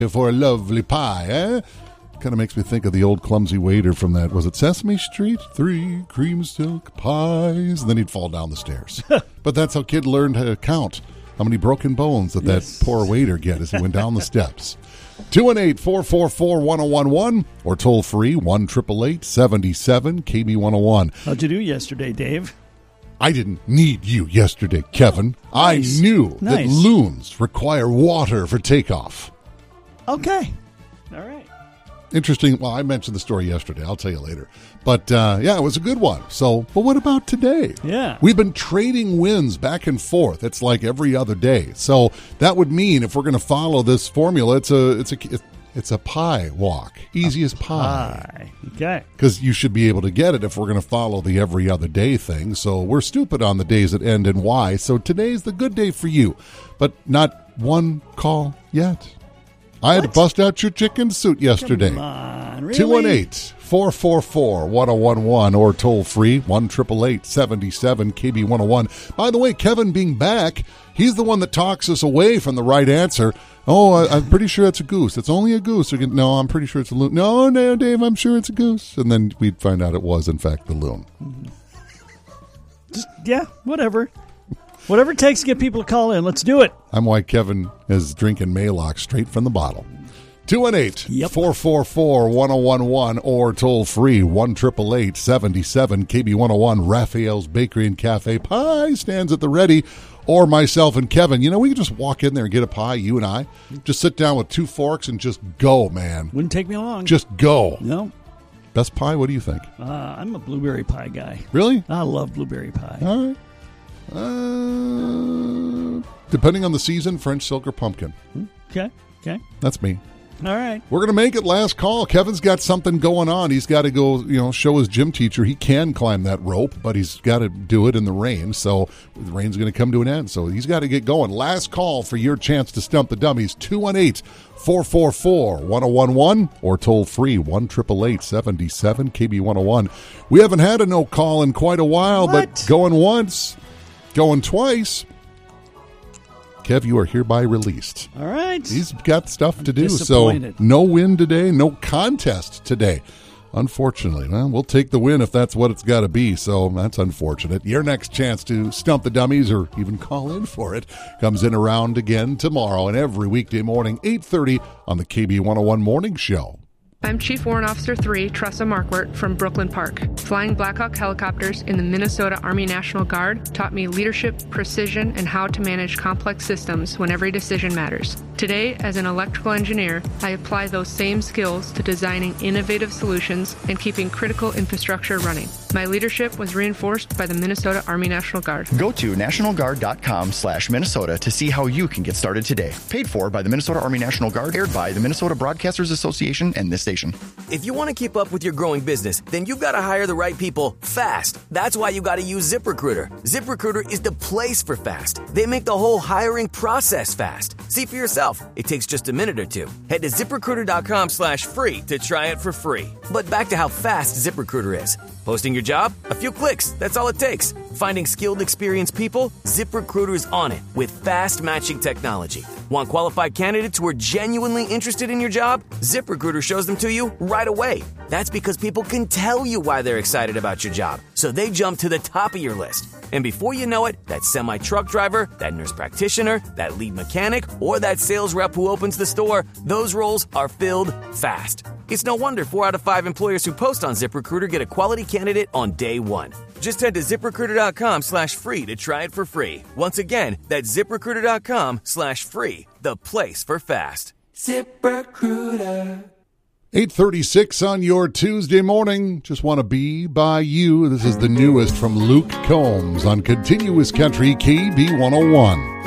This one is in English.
for a lovely pie, eh? Kind of makes me think of the old clumsy waiter from that, was it Sesame Street? 3 cream silk pies. And then he'd fall down the stairs. But that's how kid learned to count. How many broken bones that poor waiter get as he went down the steps. 218-444-1011 or toll free 1-888-77-KB101. How'd you do yesterday, Dave? I didn't need you yesterday, Kevin. Nice. I knew that loons require water for takeoff. Okay. All right. Interesting. Well, I mentioned the story yesterday. I'll tell you later. But, yeah, it was a good one. So, but what about today? Yeah. We've been trading wins back and forth. It's like every other day. So that would mean if we're going to follow this formula, it's a pie walk. Easiest pie. Okay. Because you should be able to get it if we're going to follow the every other day thing. So we're stupid on the days that end in Y. So today's the good day for you. But not one call yet. I had to bust out your chicken suit yesterday. Come on, really? 218-444-1011 or toll free 1-888-77-KB101. By the way, Kevin being back, he's the one that talks us away from the right answer. Oh, I'm pretty sure it's a goose. It's only a goose. No, I'm pretty sure it's a loon. No, Dave, I'm sure it's a goose. And then we'd find out it was, in fact, the loon. Just, yeah, whatever. Whatever it takes to get people to call in, let's do it. I'm why Kevin is drinking Maalox straight from the bottle. 218-444-1011 or toll free 1-888-77-KB101. Raphael's Bakery and Cafe Pie stands at the ready. Or myself and Kevin. You know, we could just walk in there and get a pie, you and I. Just sit down with 2 forks and just go, man. Wouldn't take me long. Just go. No. Best pie, what do you think? I'm a blueberry pie guy. Really? I love blueberry pie. All right. Depending on the season, French silk or pumpkin. Okay. That's me. All right. We're going to make it last call. Kevin's got something going on. He's got to go, show his gym teacher he can climb that rope, but he's got to do it in the rain. So the rain's going to come to an end. So he's got to get going. Last call for your chance to stump the dummies. 218-444-1011 or toll free 1-888-77-KB101. We haven't had a no call in quite a while, but going once, going twice. Kev, you are hereby released. All right. He's got stuff to do, so no win today, no contest today. Unfortunately. Well, we'll take the win if that's what it's got to be, so that's unfortunate. Your next chance to stump the dummies or even call in for it comes in around again tomorrow and every weekday morning, 8:30 on the KB101 Morning Show. I'm Chief Warrant Officer 3, Tressa Markwart from Brooklyn Park. Flying Black Hawk helicopters in the Minnesota Army National Guard taught me leadership, precision, and how to manage complex systems when every decision matters. Today, as an electrical engineer, I apply those same skills to designing innovative solutions and keeping critical infrastructure running. My leadership was reinforced by the Minnesota Army National Guard. Go to nationalguard.com/Minnesota to see how you can get started today. Paid for by the Minnesota Army National Guard, aired by the Minnesota Broadcasters Association and this station. If you want to keep up with your growing business, then you've got to hire the right people fast. That's why you got to use ZipRecruiter. ZipRecruiter is the place for fast. They make the whole hiring process fast. See for yourself. It takes just a minute or two. Head to ZipRecruiter.com/free to try it for free. But back to how fast ZipRecruiter is. Posting your job? A few clicks. That's all it takes. Finding skilled, experienced people? ZipRecruiter's on it with fast matching technology. Want qualified candidates who are genuinely interested in your job? ZipRecruiter shows them to you right away. That's because people can tell you why they're excited about your job, so they jump to the top of your list. And before you know it, that semi-truck driver, that nurse practitioner, that lead mechanic, or that sales rep who opens the store, those roles are filled fast. It's no wonder 4 out of 5 employers who post on ZipRecruiter get a quality candidate on day one. Just head to ZipRecruiter.com/free to try it for free. Once again, that's ZipRecruiter.com/free, the place for fast. ZipRecruiter. 8:36 on your Tuesday morning. Just want to be by you. This is the newest from Luke Combs on Continuous Country KB101.